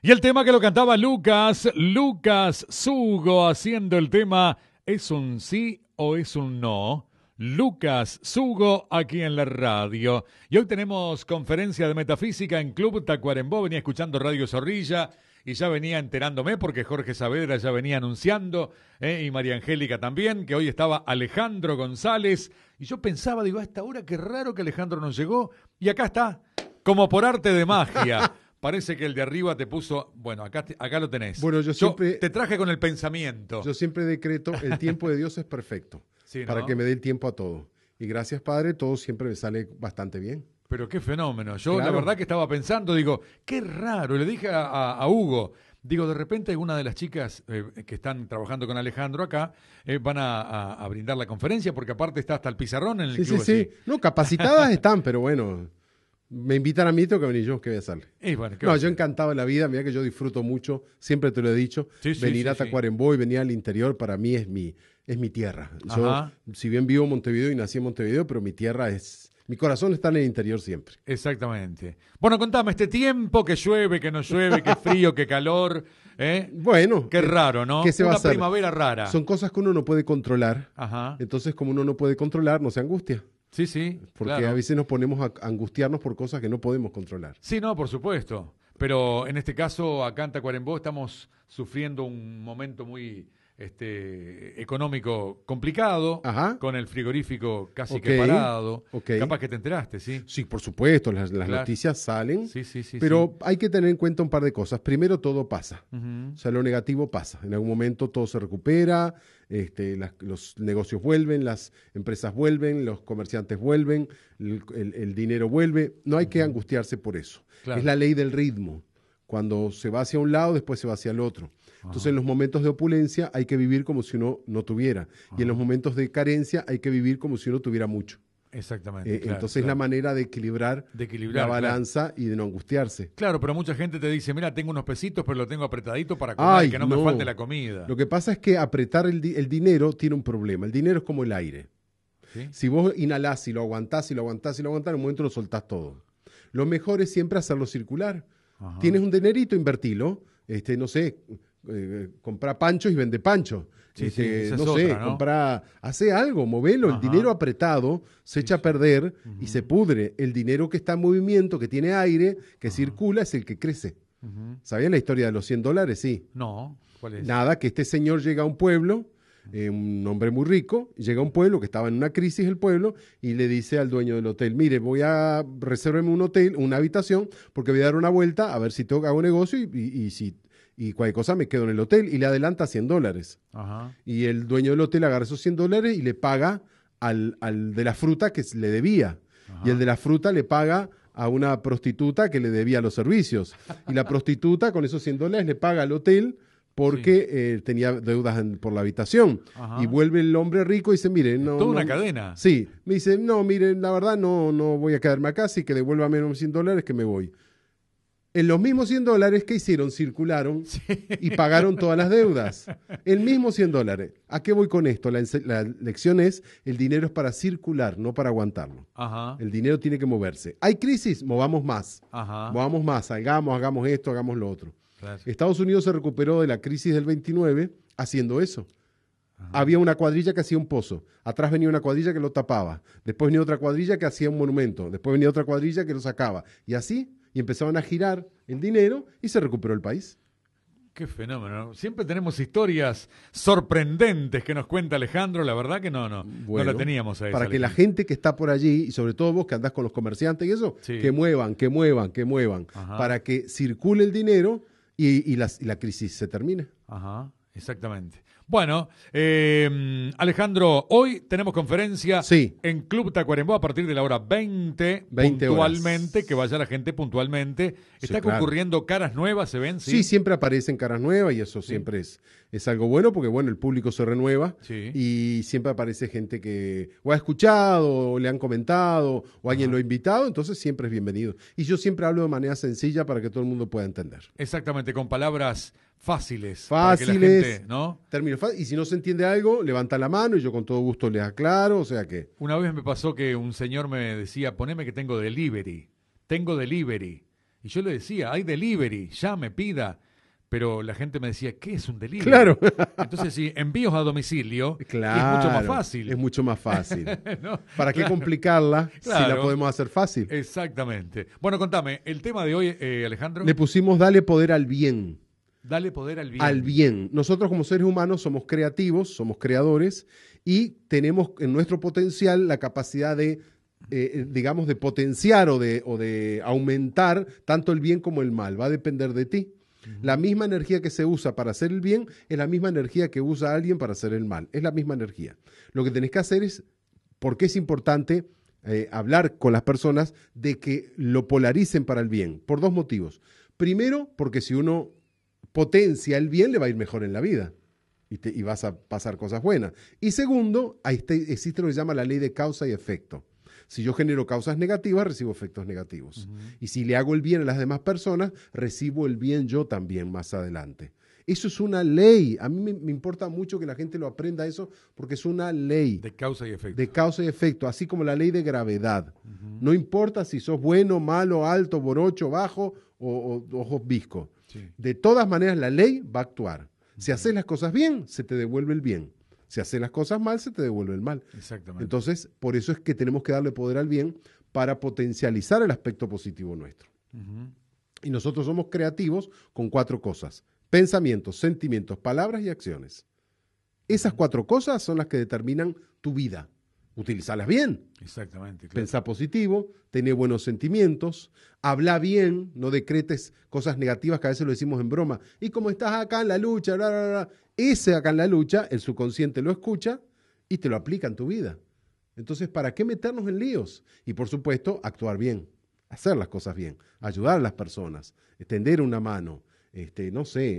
Y el tema que lo cantaba Lucas Sugo, haciendo el tema ¿es un sí o es un no? Lucas Sugo aquí en la radio. Y hoy tenemos conferencia de metafísica en Club Tacuarembó. Venía escuchando Radio Zorrilla y ya venía enterándome porque Jorge Saavedra ya venía anunciando, y María Angélica también, que hoy estaba Alejandro González. Y yo pensaba, digo, a esta hora qué raro que Alejandro no llegó. Y acá está, como por arte de magia. Parece que el de arriba te puso, bueno, acá lo tenés. Bueno, yo siempre te traje con el pensamiento. Yo siempre decreto, el tiempo de Dios es perfecto, sí, ¿no? Para que me dé el tiempo a todo. Y gracias, Padre, todo siempre me sale bastante bien. Pero qué fenómeno. Yo Claro. La verdad que estaba pensando, digo, qué raro. Le dije a Hugo, digo, de repente alguna de las chicas que están trabajando con Alejandro acá van a brindar la conferencia, porque aparte está hasta el pizarrón en el club. Sí. No, capacitadas están, pero bueno, me invitan a mí, tengo que venir yo, ¿qué voy a hacer? Bueno, no, yo encantado de la vida, mira que yo disfruto mucho, siempre te lo he dicho, venir a Tacuarembó y venir al interior para mí es mi tierra. Yo, si bien vivo en Montevideo y nací en Montevideo, pero mi tierra es... Mi corazón está en el interior siempre. Exactamente. Bueno, contame, este tiempo que llueve, que no llueve, que frío, que calor, Bueno. Qué raro, ¿no? ¿Qué se va a hacer? Una primavera rara. Son cosas que uno no puede controlar. Ajá. Entonces, como uno no puede controlar, no se angustia. Sí. Porque claro. a veces nos ponemos a angustiarnos por cosas que no podemos controlar. Sí, no, por supuesto. Pero en este caso, acá en Tacuarembó, estamos sufriendo un momento muy económico complicado. Ajá. Con el frigorífico casi que parado. Okay. Capaz que te enteraste, ¿sí? Sí, por supuesto, las claro. noticias salen. Sí. Pero hay que tener en cuenta un par de cosas. Primero, todo pasa. Uh-huh. O sea, lo negativo pasa. En algún momento todo se recupera, los negocios vuelven, las empresas vuelven, los comerciantes vuelven, el dinero vuelve. No hay que angustiarse por eso. Claro. Es la ley del ritmo. Cuando se va hacia un lado, después se va hacia el otro. Entonces, en los momentos de opulencia hay que vivir como si uno no tuviera. Y en los momentos de carencia hay que vivir como si uno tuviera mucho. Exactamente. Entonces, la manera de equilibrar la balanza y de no angustiarse. Claro, pero mucha gente te dice, mira, tengo unos pesitos, pero lo tengo apretadito para comer, que no me falte la comida. Lo que pasa es que apretar el dinero tiene un problema. El dinero es como el aire. ¿Sí? Si vos inhalás y lo aguantás, en un momento lo soltás todo. Lo mejor es siempre hacerlo circular. Ajá. Tienes un dinerito, invertilo. No sé, compra panchos y vende panchos. Hace algo, movelo. Ajá. El dinero apretado se echa a perder y se pudre. El dinero que está en movimiento, que tiene aire, que circula, es el que crece. ¿Sabían la historia de los $100? Sí. No, ¿cuál es? Nada, que este señor llega a un pueblo, un hombre muy rico, llega a un pueblo que estaba en una crisis el pueblo y le dice al dueño del hotel, mire, voy a reservarme un hotel, una habitación, porque voy a dar una vuelta a ver si hago negocio y cualquier cosa me quedo en el hotel, y le adelanta $100. Ajá. Y el dueño del hotel agarra esos $100 y le paga al de la fruta que le debía. Ajá. Y el de la fruta le paga a una prostituta que le debía los servicios. Y la prostituta con esos $100 le paga al hotel porque tenía deudas por la habitación. Ajá. Y vuelve el hombre rico y dice, mire, no... Toda una cadena. Sí, me dice, no, mire, la verdad no voy a quedarme acá, así que devuélvame los $100 que me voy. En los mismos $100 que hicieron, circularon y pagaron todas las deudas. El mismo $100. ¿A qué voy con esto? La lección es, el dinero es para circular, no para aguantarlo. Ajá. El dinero tiene que moverse. ¿Hay crisis? Movamos más. Ajá. Movamos más, hagamos esto, hagamos lo otro. Claro. Estados Unidos se recuperó de la crisis del 29 haciendo eso. Ajá. Había una cuadrilla que hacía un pozo. Atrás venía una cuadrilla que lo tapaba. Después venía otra cuadrilla que hacía un monumento. Después venía otra cuadrilla que lo sacaba. Y así... Y empezaban a girar el dinero y se recuperó el país. Qué fenómeno. Siempre tenemos historias sorprendentes que nos cuenta Alejandro. La verdad que no la teníamos ahí. Para que la gente que está por allí, y sobre todo vos que andás con los comerciantes y eso, que muevan. Ajá. Para que circule el dinero y la crisis se termine. Ajá, exactamente. Bueno, Alejandro, hoy tenemos conferencia en Club Tacuarembó a partir de la hora 20 puntualmente, horas. Que vaya la gente puntualmente. ¿Está concurriendo caras nuevas, se ven? Sí, siempre aparecen caras nuevas y eso siempre es algo bueno porque, bueno, el público se renueva y siempre aparece gente que o ha escuchado o le han comentado o alguien lo ha invitado, entonces siempre es bienvenido. Y yo siempre hablo de manera sencilla para que todo el mundo pueda entender. Exactamente, con palabras fáciles. Para que la gente, ¿no? Términos fáciles. Y si no se entiende algo, levanta la mano y yo con todo gusto les aclaro, o sea que... Una vez me pasó que un señor me decía, poneme que tengo delivery. Y yo le decía, hay delivery, llame, pida. Pero la gente me decía, ¿qué es un delivery? Claro. Entonces, sí, envíos a domicilio, Claro, y es mucho más fácil. Es mucho más fácil. ¿No? ¿Para qué complicarla si la podemos hacer fácil? Exactamente. Bueno, contame, el tema de hoy, Alejandro. Le pusimos dale poder al bien. Dale poder al bien. Al bien. Nosotros como seres humanos somos creativos, somos creadores y tenemos en nuestro potencial la capacidad de, digamos, de potenciar o de aumentar tanto el bien como el mal. Va a depender de ti. La misma energía que se usa para hacer el bien es la misma energía que usa alguien para hacer el mal. Es la misma energía. Lo que tenés que hacer es, porque es importante hablar con las personas de que lo polaricen para el bien, por dos motivos. Primero, porque si uno potencia el bien, le va a ir mejor en la vida y vas a pasar cosas buenas. Y segundo, existe lo que se llama la ley de causa y efecto. Si yo genero causas negativas, recibo efectos negativos. Y si le hago el bien a las demás personas, recibo el bien yo también más adelante. Eso es una ley. A mí me importa mucho que la gente lo aprenda eso porque es una ley. De causa y efecto. De causa y efecto, así como la ley de gravedad. No importa si sos bueno, malo, alto, borocho, bajo o ojos visco. Sí. De todas maneras, la ley va a actuar. Si haces las cosas bien, se te devuelve el bien. Si haces las cosas mal, se te devuelve el mal. Exactamente. Entonces, por eso es que tenemos que darle poder al bien para potencializar el aspecto positivo nuestro. Y nosotros somos creativos con 4 cosas: pensamientos, sentimientos, palabras y acciones. Esas 4 cosas son las que determinan tu vida. Utilizarlas bien. Exactamente. Claro. Pensá positivo, tené buenos sentimientos, habla bien, no decretes cosas negativas que a veces lo decimos en broma. Y como estás acá en la lucha, bla, bla, bla, ese acá en la lucha, el subconsciente lo escucha y te lo aplica en tu vida. Entonces, ¿para qué meternos en líos? Y por supuesto, actuar bien, hacer las cosas bien, ayudar a las personas, extender una mano. No sé,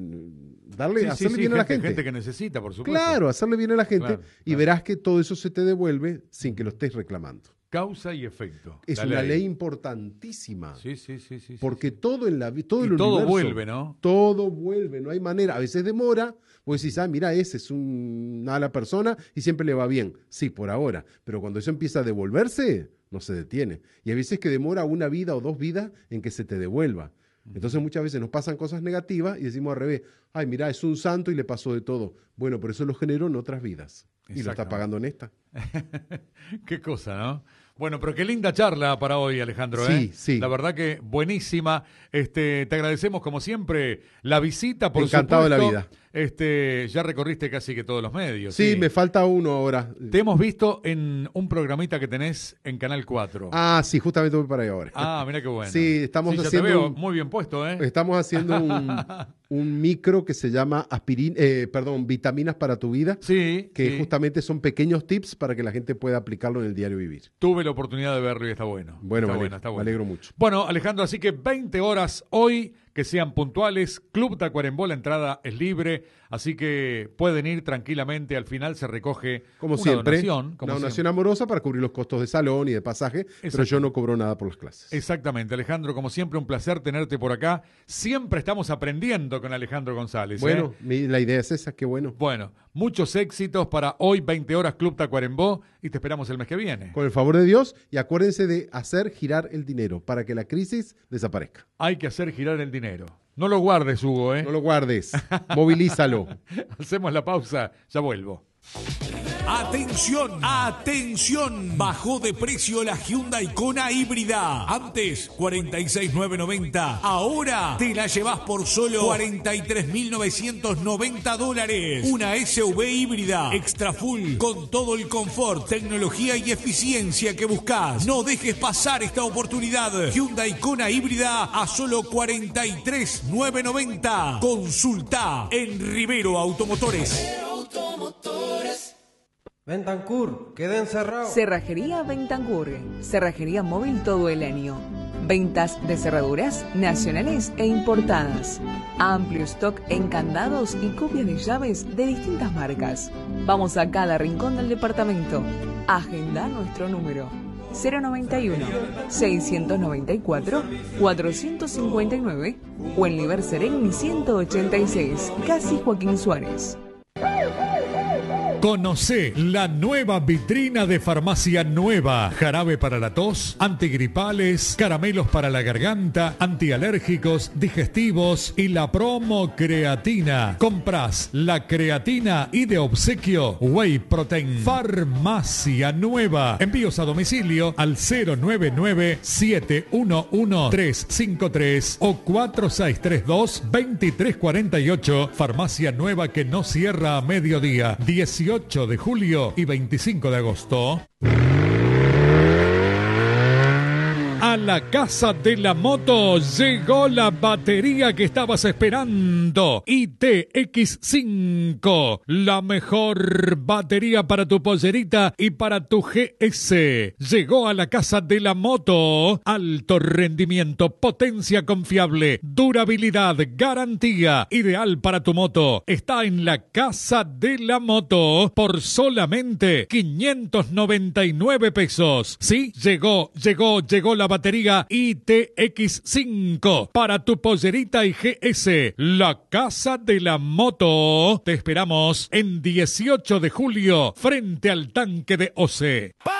hacerle bien a la gente. Gente que necesita, por supuesto. Claro, hacerle bien a la gente y verás que todo eso se te devuelve sin que lo estés reclamando. Causa y efecto. Es una ley importantísima. Sí. Porque todo en la vida, todo el universo. Todo vuelve, ¿no? Todo vuelve, no hay manera. A veces demora, vos decís, mira, ese es una mala persona y siempre le va bien. Sí, por ahora. Pero cuando eso empieza a devolverse, no se detiene. Y hay veces que demora 1 vida o 2 vidas en que se te devuelva. Entonces muchas veces nos pasan cosas negativas y decimos al revés, ay, mira, es un santo y le pasó de todo. Bueno, pero eso lo generó en otras vidas y lo está pagando en esta. Qué cosa, ¿no? Bueno, pero qué linda charla para hoy, Alejandro. Sí. La verdad que buenísima. Te agradecemos, como siempre, la visita, por Encantado supuesto. de la vida. Ya recorriste casi que todos los medios. Sí, me falta uno ahora. Te hemos visto en un programita que tenés en Canal 4. Ah, sí, justamente voy para ahí ahora. Mira qué bueno. Sí, estamos ya haciendo... te veo muy bien puesto, ¿eh? Estamos haciendo un micro que se llama vitaminas para tu vida. Sí. Que justamente son pequeños tips para que la gente pueda aplicarlo en el diario vivir. Tuve la oportunidad de verlo y está bueno. Bueno, me alegro mucho. Bueno, Alejandro, así que 20 horas hoy, que sean puntuales. Club Tacuarembó, la entrada es libre, así que pueden ir tranquilamente. Al final se recoge como una siempre, donación amorosa para cubrir los costos de salón y de pasaje, pero yo no cobro nada por las clases. Exactamente, Alejandro, como siempre, un placer tenerte por acá. Siempre estamos aprendiendo con Alejandro González. Bueno, la idea es esa, qué bueno. Bueno, muchos éxitos para hoy, 20 horas, Club Tacuarembó, y te esperamos el mes que viene. Con el favor de Dios, y acuérdense de hacer girar el dinero para que la crisis desaparezca. Hay que hacer girar el dinero. No lo guardes, Hugo, ¿eh? No lo guardes, movilízalo. Hacemos la pausa, ya vuelvo. ¡Atención! ¡Atención! Bajó de precio la Hyundai Kona híbrida. Antes, 46.990. Ahora te la llevas por solo $43.990. Una SUV híbrida, extra full, con todo el confort, tecnología y eficiencia que buscas. No dejes pasar esta oportunidad. Hyundai Kona híbrida a solo $43.990. Consulta en Rivero Automotores. Bentancur, queda encerrado. Cerrajería Bentancur, cerrajería móvil todo el año. Ventas de cerraduras nacionales e importadas. Amplio stock en candados y copias de llaves de distintas marcas. Vamos a cada rincón del departamento. Agenda nuestro número 091-694-459 o en Liber Sereni 186, casi Joaquín Suárez. Conocé la nueva vitrina de Farmacia Nueva. Jarabe para la tos, antigripales, caramelos para la garganta, antialérgicos, digestivos y la promo creatina. Comprás la creatina y de obsequio Whey Protein. Farmacia Nueva. Envíos a domicilio al 099-711-353 o 4632-2348. Farmacia Nueva, que no cierra a mediodía. 18 de julio y 25 de agosto. A la Casa de la Moto llegó la batería que estabas esperando. ITX5, la mejor batería para tu pollerita y para tu GS. Llegó a la Casa de la Moto. Alto rendimiento, potencia confiable, durabilidad, garantía, ideal para tu moto. Está en la Casa de la Moto por solamente 599 pesos. Sí, llegó la batería ITX5 para tu pollerita y GS. La Casa de la Moto. Te esperamos en 18 de julio frente al tanque de OCE.